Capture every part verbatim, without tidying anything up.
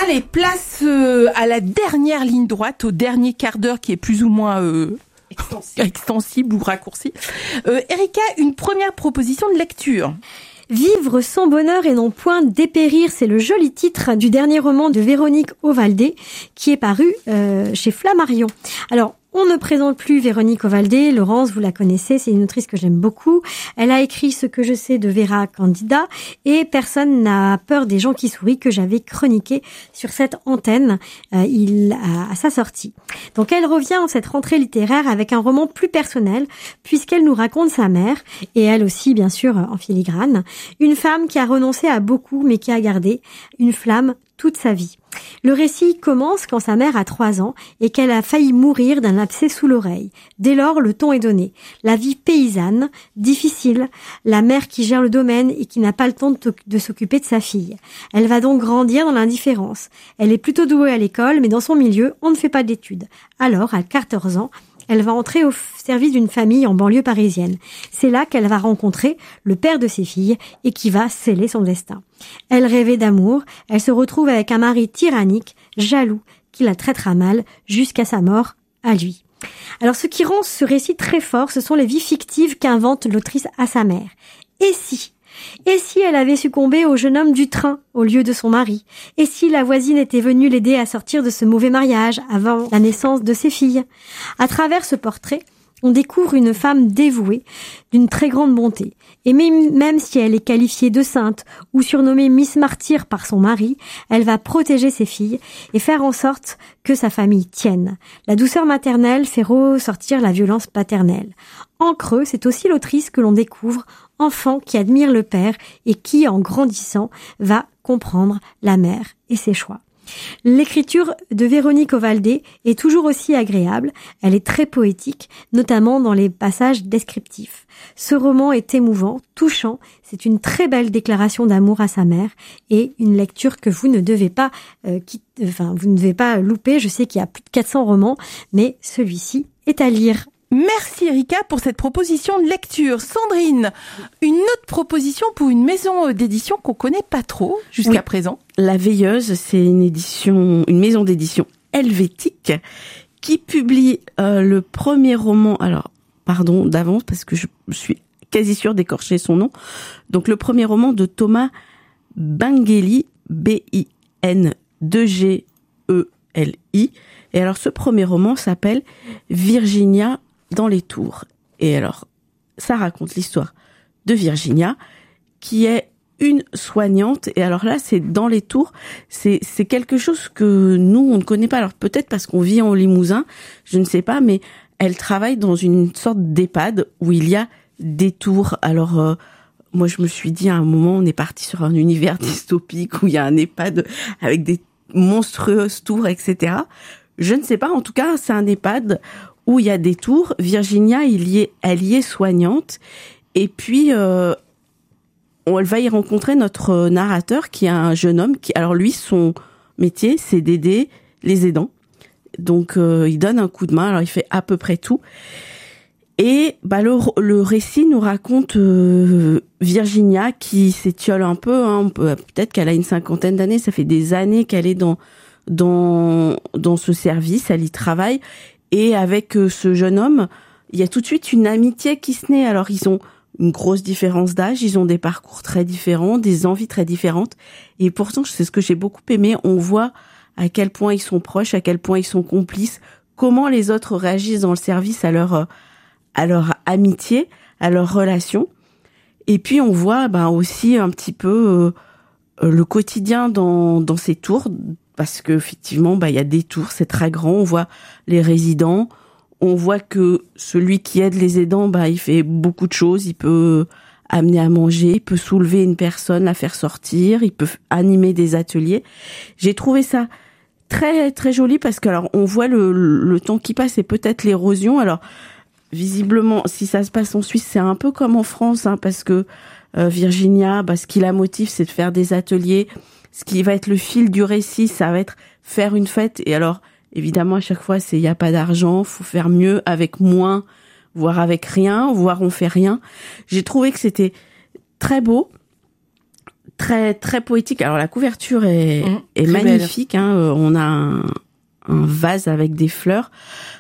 Allez, place euh, à la dernière ligne droite, au dernier quart d'heure qui est plus ou moins euh, extensible. extensible ou raccourci. Euh, Erika, une première proposition de lecture. Vivre sans bonheur et non point dépérir, c'est le joli titre du dernier roman de Véronique Ovaldé qui est paru euh, chez Flammarion. Alors, on ne présente plus Véronique Ovaldé. Laurence, vous la connaissez, c'est une autrice que j'aime beaucoup. Elle a écrit Ce que je sais de Vera Candida et Personne n'a peur des gens qui sourient que j'avais chroniqué sur cette antenne euh, il, à, à sa sortie. Donc elle revient en cette rentrée littéraire avec un roman plus personnel puisqu'elle nous raconte sa mère et elle aussi bien sûr en filigrane. Une femme qui a renoncé à beaucoup mais qui a gardé une flamme toute sa vie. Le récit commence quand sa mère a trois ans et qu'elle a failli mourir d'un abcès sous l'oreille. Dès lors, le ton est donné. La vie paysanne, difficile, la mère qui gère le domaine et qui n'a pas le temps de, de s'occuper de sa fille. Elle va donc grandir dans l'indifférence. Elle est plutôt douée à l'école, mais dans son milieu, on ne fait pas d'études. Alors, à quatorze ans, elle va entrer au service d'une famille en banlieue parisienne. C'est là qu'elle va rencontrer le père de ses filles et qui va sceller son destin. Elle rêvait d'amour, elle se retrouve avec un mari tyrannique, jaloux, qui la traitera mal jusqu'à sa mort à lui. Alors ce qui rend ce récit très fort, ce sont les vies fictives qu'invente l'autrice à sa mère. Et si Et si elle avait succombé au jeune homme du train au lieu de son mari? Et si la voisine était venue l'aider à sortir de ce mauvais mariage avant la naissance de ses filles? À travers ce portrait, on découvre une femme dévouée, d'une très grande bonté. Et même si elle est qualifiée de sainte ou surnommée Miss Martyr par son mari, elle va protéger ses filles et faire en sorte que sa famille tienne. La douceur maternelle fait ressortir la violence paternelle. En creux, c'est aussi l'autrice que l'on découvre, enfant qui admire le père et qui, en grandissant, va comprendre la mère et ses choix. L'écriture de Véronique Ovaldé est toujours aussi agréable, elle est très poétique, notamment dans les passages descriptifs. Ce roman est émouvant, touchant, c'est une très belle déclaration d'amour à sa mère et une lecture que vous ne devez pas, euh, quitter, enfin, vous ne devez pas louper. Je sais qu'il y a plus de quatre cents romans, mais celui-ci est à lire. Merci Erika pour cette proposition de lecture. Sandrine, une autre proposition pour une maison d'édition qu'on connaît pas trop jusqu'à oui. présent. La Veilleuse, c'est une édition, une maison d'édition helvétique qui publie euh, le premier roman. Alors, pardon d'avance parce que je suis quasi sûre d'écorcher son nom. Donc le premier roman de Thomas Bingeli, B I N deux G E L I. Et alors ce premier roman s'appelle Virginia dans les tours. Et alors, ça raconte l'histoire de Virginia, qui est une soignante. Et alors là, c'est dans les tours. C'est, c'est quelque chose que nous, on ne connaît pas. Alors peut-être parce qu'on vit en Limousin, je ne sais pas, mais elle travaille dans une sorte d'EHPAD où il y a des tours. Alors, euh, moi, je me suis dit, à un moment, on est parti sur un univers dystopique où il y a un EHPAD avec des monstrueuses tours, et cetera. Je ne sais pas. En tout cas, c'est un EHPAD où il y a des tours. Virginia, il y est, elle y est soignante. Et puis, euh, on, elle va y rencontrer notre narrateur qui est un jeune homme. Qui, alors lui, son métier, c'est d'aider les aidants. Donc, euh, il donne un coup de main. Alors, il fait à peu près tout. Et bah, le, le récit nous raconte euh, Virginia qui s'étiole un peu. Hein, on peut, peut-être qu'elle a une cinquantaine d'années. Ça fait des années qu'elle est dans dans dans ce service. Elle y travaille. Et avec ce jeune homme, il y a tout de suite une amitié qui se naît. Alors, ils ont une grosse différence d'âge, ils ont des parcours très différents, des envies très différentes. Et pourtant, c'est ce que j'ai beaucoup aimé. On voit à quel point ils sont proches, à quel point ils sont complices, comment les autres réagissent dans le service à leur, à leur amitié, à leur relation. Et puis, on voit ben, aussi un petit peu euh, le quotidien dans, dans ces tours, parce que effectivement, bah il y a des tours, c'est très grand. On voit les résidents, on voit que celui qui aide les aidants, bah il fait beaucoup de choses. Il peut amener à manger, il peut soulever une personne, la faire sortir, il peut animer des ateliers. J'ai trouvé ça très très joli parce que alors on voit le, le temps qui passe et peut-être l'érosion. Alors visiblement, si ça se passe en Suisse, c'est un peu comme en France, hein, parce que euh, Virginia, bah ce qui la motive, c'est de faire des ateliers. Ce qui va être le fil du récit, ça va être faire une fête. Et alors, évidemment, à chaque fois, c'est il y a pas d'argent, faut faire mieux avec moins, voire avec rien, voire on fait rien. J'ai trouvé que c'était très beau, très très poétique. Alors la couverture est, mmh, est magnifique. Hein. On a un, un vase avec des fleurs.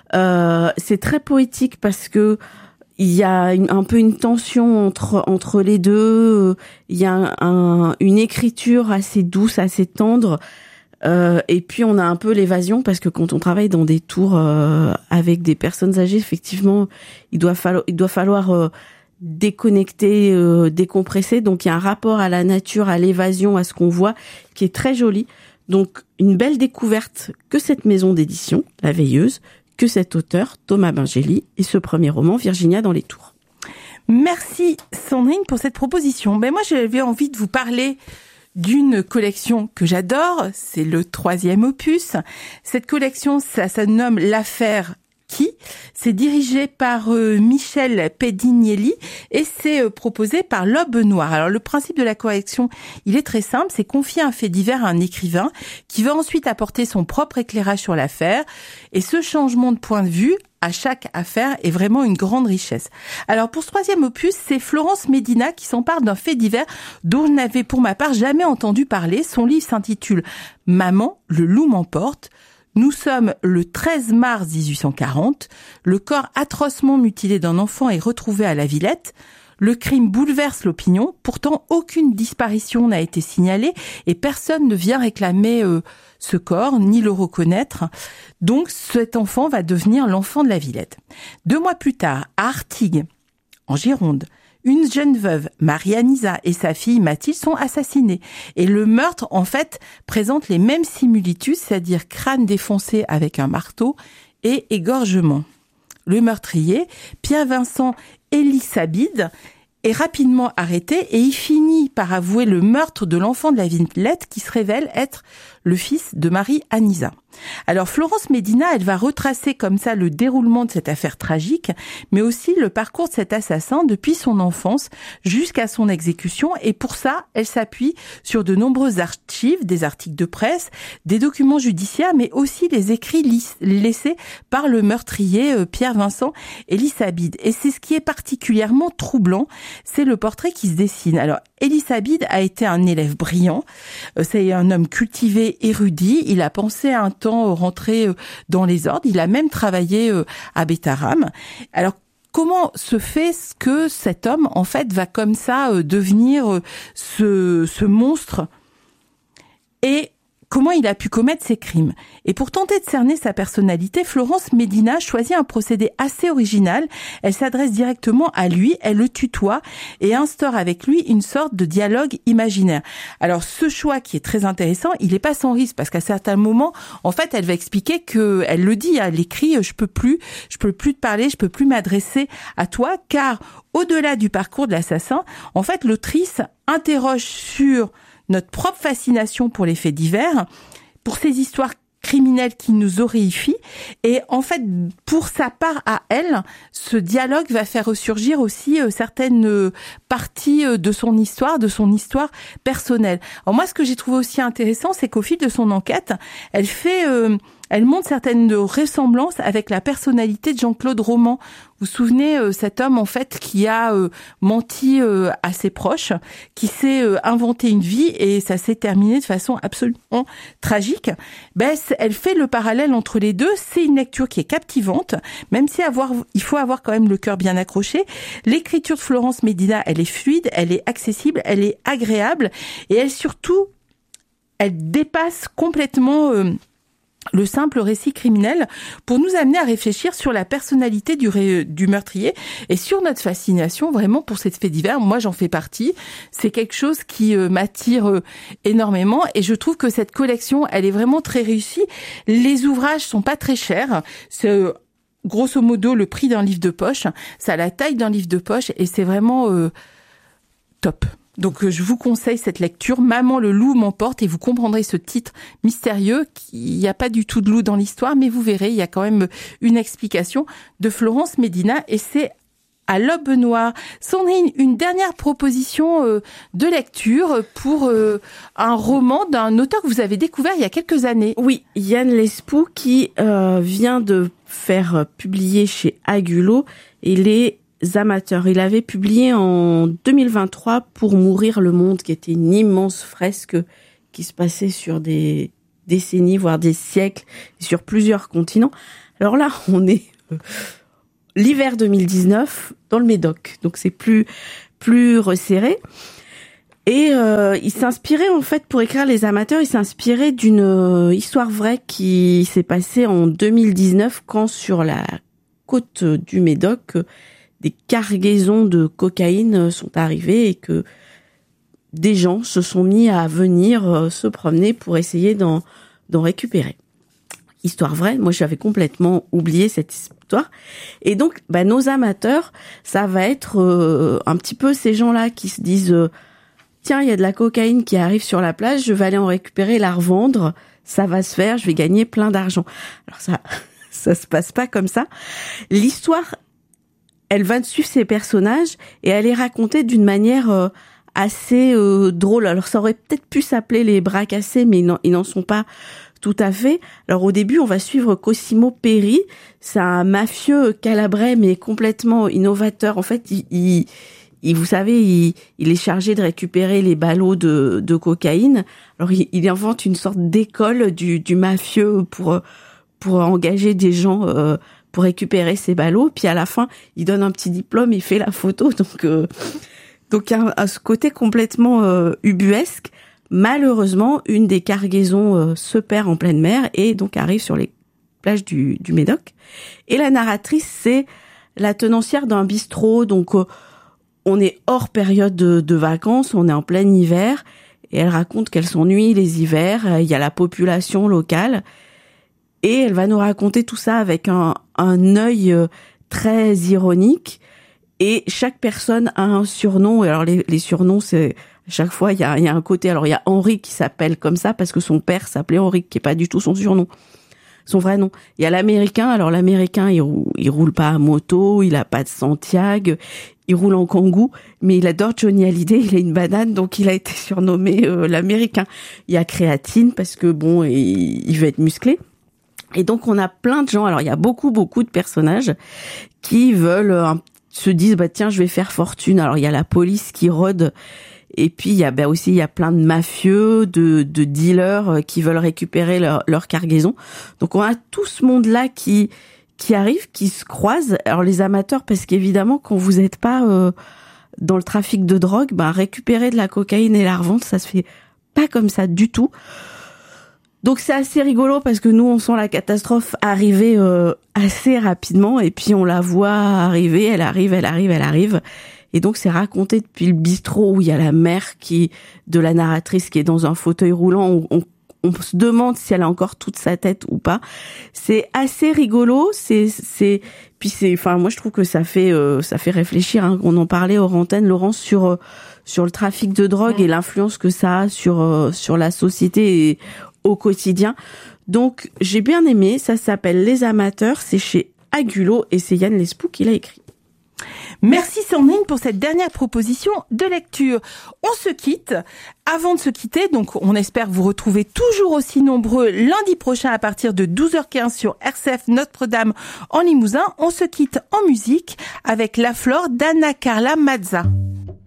Euh, c'est très poétique parce que il y a une, un peu une tension entre entre les deux. Il y a un, une écriture assez douce, assez tendre. Euh, et puis on a un peu l'évasion parce que quand on travaille dans des tours euh, avec des personnes âgées, effectivement, il doit falloir il doit falloir euh, déconnecter, euh, décompresser. Donc il y a un rapport à la nature, à l'évasion, à ce qu'on voit, qui est très joli. Donc une belle découverte que cette maison d'édition, La Veilleuse, que cet auteur, Thomas Bingély, et ce premier roman, Virginia dans les tours. Merci Sandrine pour cette proposition. Ben moi j'avais envie de vous parler d'une collection que j'adore, c'est le troisième opus. Cette collection, ça, ça se nomme L'Affaire Qui. C'est dirigé par euh, Michel Pedignelli et c'est euh, proposé par l'Aube Noire. Alors le principe de la collection, il est très simple, c'est confier un fait divers à un écrivain qui va ensuite apporter son propre éclairage sur l'affaire. Et ce changement de point de vue à chaque affaire est vraiment une grande richesse. Alors pour ce troisième opus, c'est Florence Médina qui s'empare d'un fait divers dont je n'avais pour ma part jamais entendu parler. Son livre s'intitule « Maman, le loup m'emporte ». Nous sommes le treize mars dix-huit cent quarante. Le corps atrocement mutilé d'un enfant est retrouvé à la Villette. Le crime bouleverse l'opinion. Pourtant, aucune disparition n'a été signalée et personne ne vient réclamer euh, ce corps ni le reconnaître. Donc, cet enfant va devenir l'enfant de la Villette. Deux mois plus tard, à Artigues, en Gironde, une jeune veuve, Marie-Anisa, et sa fille Mathilde sont assassinées. Et le meurtre, en fait, présente les mêmes similitudes, c'est-à-dire crâne défoncé avec un marteau et égorgement. Le meurtrier, Pierre-Vincent Elisabide, est rapidement arrêté et il finit par avouer le meurtre de l'enfant de la Villette qui se révèle être le fils de Marie-Anisa. Alors Florence Médina, elle va retracer comme ça le déroulement de cette affaire tragique, mais aussi le parcours de cet assassin depuis son enfance jusqu'à son exécution. Et pour ça, elle s'appuie sur de nombreuses archives, des articles de presse, des documents judiciaires, mais aussi les écrits laissés par le meurtrier Pierre-Vincent Elisabide. Et c'est ce qui est particulièrement troublant, c'est le portrait qui se dessine. Alors Elisabide a été un élève brillant, c'est un homme cultivé, érudit, il a pensé à un temps rentrer dans les ordres, il a même travaillé à Bétharram. Alors comment se fait que cet homme en fait va comme ça devenir ce, ce monstre et comment il a pu commettre ces crimes? Et pour tenter de cerner sa personnalité, Florence Médina choisit un procédé assez original. Elle s'adresse directement à lui, elle le tutoie et instaure avec lui une sorte de dialogue imaginaire. Alors ce choix qui est très intéressant, il n'est pas sans risque parce qu'à certains moments, en fait, elle va expliquer que, elle le dit, elle écrit, je peux plus, je peux plus te parler, je peux plus m'adresser à toi, car au-delà du parcours de l'assassin, en fait, l'autrice interroge sur notre propre fascination pour les faits divers, pour ces histoires criminelles qui nous horrifient. Et en fait, pour sa part à elle, ce dialogue va faire ressurgir aussi euh, certaines euh, parties euh, de son histoire, de son histoire personnelle. Alors moi, ce que j'ai trouvé aussi intéressant, c'est qu'au fil de son enquête, elle fait... Euh, Elle montre certaines ressemblances avec la personnalité de Jean-Claude Roman. Vous vous souvenez, euh, cet homme en fait qui a euh, menti euh, à ses proches, qui s'est euh, inventé une vie et ça s'est terminé de façon absolument tragique. Ben, elle fait le parallèle entre les deux. C'est une lecture qui est captivante, même si avoir, il faut avoir quand même le cœur bien accroché. L'écriture de Florence Médina, elle est fluide, elle est accessible, elle est agréable et elle surtout, elle dépasse complètement euh, le simple récit criminel pour nous amener à réfléchir sur la personnalité du, ré, du meurtrier et sur notre fascination vraiment pour ces faits divers. Moi, j'en fais partie. C'est quelque chose qui euh, m'attire euh, énormément et je trouve que cette collection, elle est vraiment très réussie. Les ouvrages sont pas très chers. C'est euh, grosso modo le prix d'un livre de poche. Ça a la taille d'un livre de poche et c'est vraiment euh, top. Donc je vous conseille cette lecture, Maman le loup m'emporte, et vous comprendrez ce titre mystérieux. Il n'y a pas du tout de loup dans l'histoire, mais vous verrez, il y a quand même une explication de Florence Médina et c'est à l'Aube Noire. Sandrine, une dernière proposition euh, de lecture pour euh, un roman d'un auteur que vous avez découvert il y a quelques années. Oui, Yann Lespoux qui euh, vient de faire publier chez Agulot et les amateurs. Il avait publié en deux mille vingt-trois Pour mourir le monde, qui était une immense fresque qui se passait sur des décennies, voire des siècles, sur plusieurs continents. Alors là, on est euh, l'hiver deux mille dix-neuf dans le Médoc, donc c'est plus plus resserré. Et euh, il s'inspirait en fait pour écrire Les Amateurs, il s'inspirait d'une euh, histoire vraie qui s'est passée en deux mille dix-neuf quand sur la côte du Médoc, euh, des cargaisons de cocaïne sont arrivées et que des gens se sont mis à venir euh, se promener pour essayer d'en, d'en récupérer. Histoire vraie, moi j'avais complètement oublié cette histoire. Et donc, bah, nos amateurs, ça va être euh, un petit peu ces gens-là qui se disent euh, tiens, il y a de la cocaïne qui arrive sur la plage, je vais aller en récupérer, la revendre, ça va se faire, je vais gagner plein d'argent. Alors ça, ça se passe pas comme ça. L'histoire, elle va suivre ces personnages et elle est racontée d'une manière euh, assez euh, drôle. Alors ça aurait peut-être pu s'appeler les bras cassés, mais non, ils n'en sont pas tout à fait. Alors au début, on va suivre Cosimo Peri, c'est un mafieux calabrais mais complètement innovateur. En fait, il, il Et vous savez, il, il est chargé de récupérer les ballots de, de cocaïne. Alors, il, il invente une sorte d'école du, du mafieux pour pour engager des gens euh, pour récupérer ces ballots. Puis à la fin, il donne un petit diplôme, il fait la photo. Donc, euh, donc il y a un, ce côté complètement euh, ubuesque. Malheureusement, une des cargaisons euh, se perd en pleine mer et donc arrive sur les plages du, du Médoc. Et la narratrice, c'est la tenancière d'un bistrot. Donc euh, on est hors période de, de vacances, on est en plein hiver, et elle raconte qu'elle s'ennuie les hivers, il y a la population locale, et elle va nous raconter tout ça avec un, un œil très ironique, et chaque personne a un surnom, et alors les, les surnoms, c'est, à chaque fois, il y a, il y a un côté, alors il y a Henri qui s'appelle comme ça, parce que son père s'appelait Henri, qui est pas du tout son surnom. Son vrai nom. Il y a l'américain, alors l'américain, il roule, il roule pas à moto, il a pas de Santiago, il roule en kangou, mais il adore Johnny Hallyday, il a une banane, donc il a été surnommé euh, l'américain. Il y a Créatine, parce que bon, il, il veut être musclé. Et donc on a plein de gens, alors il y a beaucoup, beaucoup de personnages qui veulent, euh, se disent, bah tiens, je vais faire fortune. Alors il y a la police qui rôde, et puis il y a bah, aussi il y a plein de mafieux, de, de dealers qui veulent récupérer leur, leur cargaison. Donc on a tout ce monde-là qui qui arrive, qui se croisent. Alors les amateurs, parce qu'évidemment quand vous n'êtes pas euh, dans le trafic de drogue, bah récupérer de la cocaïne et la revendre, ça se fait pas comme ça du tout. Donc c'est assez rigolo parce que nous on sent la catastrophe arriver euh, assez rapidement et puis on la voit arriver, elle arrive, elle arrive, elle arrive. Et donc c'est raconté depuis le bistrot où il y a la mère qui de la narratrice qui est dans un fauteuil roulant où on, on se demande si elle a encore toute sa tête ou pas. C'est assez rigolo, c'est c'est puis c'est enfin moi je trouve que ça fait euh, ça fait réfléchir hein. On en parlait hors antenne Laurence sur euh, sur le trafic de drogue et l'influence que ça a sur euh, sur la société et au quotidien. Donc j'ai bien aimé, ça s'appelle Les Amateurs, c'est chez Agulot et c'est Yann Lespoux qui l'a écrit. Merci Sandrine pour cette dernière proposition de lecture. On se quitte. Avant de se quitter, donc on espère vous retrouver toujours aussi nombreux lundi prochain à partir de douze heures quinze sur R C F Notre-Dame en Limousin. On se quitte en musique avec La Flore d'Anna Carla Mazza.